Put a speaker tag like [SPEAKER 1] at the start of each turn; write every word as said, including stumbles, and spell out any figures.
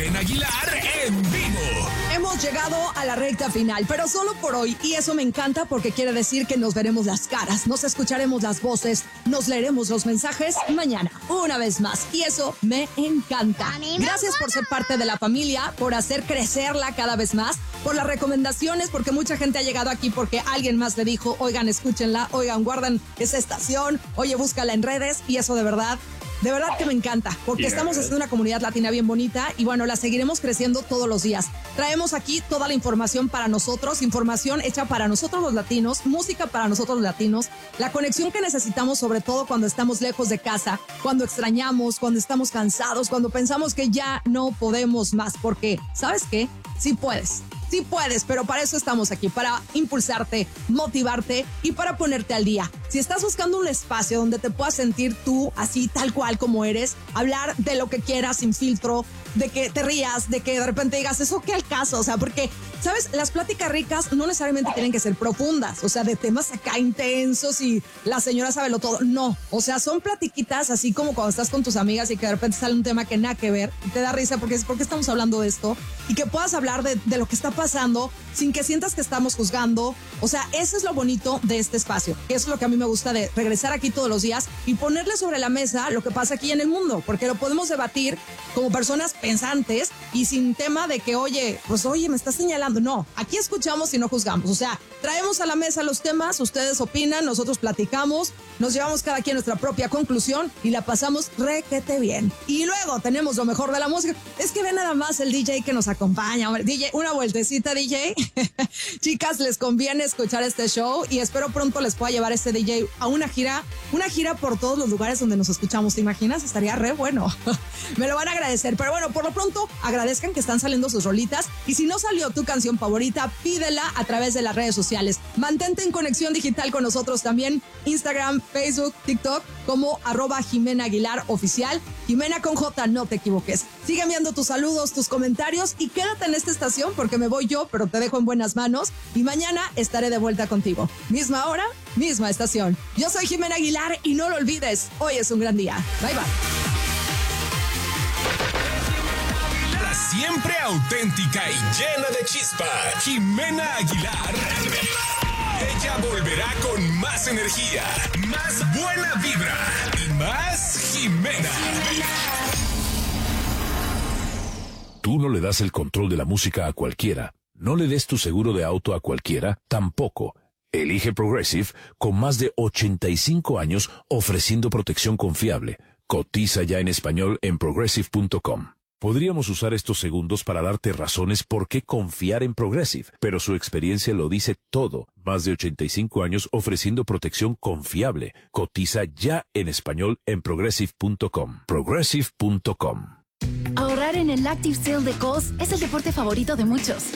[SPEAKER 1] Jimena Aguilar en vivo.
[SPEAKER 2] Hemos llegado a la recta final, pero solo por hoy. Y eso me encanta porque quiere decir que nos veremos las caras, nos escucharemos las voces, nos leeremos los mensajes mañana, una vez más. Y eso me encanta. Gracias por ser parte de la familia, por hacer crecerla cada vez más, por las recomendaciones, porque mucha gente ha llegado aquí porque alguien más le dijo, oigan, escúchenla, oigan, guardan esa estación, oye, búscala en redes. Y eso de verdad... De verdad que me encanta, porque yeah. estamos haciendo una comunidad latina bien bonita y bueno, la seguiremos creciendo todos los días. Traemos aquí toda la información para nosotros, información hecha para nosotros los latinos, música para nosotros los latinos, la conexión que necesitamos sobre todo cuando estamos lejos de casa, cuando extrañamos, cuando estamos cansados, cuando pensamos que ya no podemos más, porque, ¿sabes qué? Sí puedes. Sí puedes, pero para eso estamos aquí, para impulsarte, motivarte y para ponerte al día. Si estás buscando un espacio donde te puedas sentir tú así tal cual como eres, hablar de lo que quieras sin filtro, de que te rías, de que de repente digas, ¿eso qué al caso? O sea, porque, ¿sabes? Las pláticas ricas no necesariamente tienen que ser profundas, o sea, de temas acá intensos y la señora sabe lo todo. No, o sea, son platiquitas así como cuando estás con tus amigas y que de repente sale un tema que nada que ver y te da risa porque es porque estamos hablando de esto y que puedas hablar de, de lo que está pasando sin que sientas que estamos juzgando. O sea, eso es lo bonito de este espacio. Eso es lo que a mí me gusta de regresar aquí todos los días y ponerle sobre la mesa lo que pasa aquí en el mundo, porque lo podemos debatir como personas pensantes y sin tema de que, oye, pues oye, me estás señalando. No, aquí escuchamos y no juzgamos. O sea, traemos a la mesa los temas, ustedes opinan, nosotros platicamos, nos llevamos cada quien nuestra propia conclusión y la pasamos requete bien. Y luego tenemos lo mejor de la música. Es que ve nada más el D J que nos acompaña. D J, una vueltecita, D J. Chicas, les conviene escuchar este show y espero pronto les pueda llevar este D J a una gira, una gira por todos los lugares donde nos escuchamos. ¿Te imaginas? Estaría re bueno. Me lo van a agradecer. Pero bueno, por lo pronto, agradezcan que están saliendo sus rolitas y si no salió tu canción favorita, pídela a través de las redes sociales. Mantente en conexión digital con nosotros también, Instagram, Facebook, TikTok, como arroba Jimena Aguilar Oficial. Jimena con J, no te equivoques. Sigue enviando tus saludos, tus comentarios y quédate en esta estación porque me voy yo, pero te dejo en buenas manos y mañana estaré de vuelta contigo. Misma hora, misma estación. Yo soy Jimena Aguilar y no lo olvides, hoy es un gran día. Bye, bye.
[SPEAKER 1] Siempre auténtica y llena de chispa, Jimena Aguilar. Ella volverá con más energía, más buena vibra y más Jimena.
[SPEAKER 3] Tú no le das el control de la música a cualquiera. No le des tu seguro de auto a cualquiera, tampoco. Elige Progressive con más de ochenta y cinco años ofreciendo protección confiable. Cotiza ya en español en progressive punto com. Podríamos usar estos segundos para darte razones por qué confiar en Progressive, pero su experiencia lo dice todo. Más de ochenta y cinco años ofreciendo protección confiable. Cotiza ya en español en progressive punto com. progressive punto com.
[SPEAKER 4] Ahorrar en el Active Sale de Kohl's es el deporte favorito de muchos.